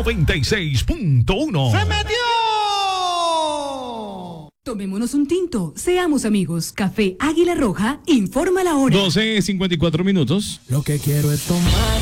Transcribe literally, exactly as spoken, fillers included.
noventa y seis punto uno. ¡Se metió! Tomémonos un tinto, seamos amigos. Café Águila Roja, informa la hora. doce cincuenta y cuatro minutos. Lo que quiero es tomar.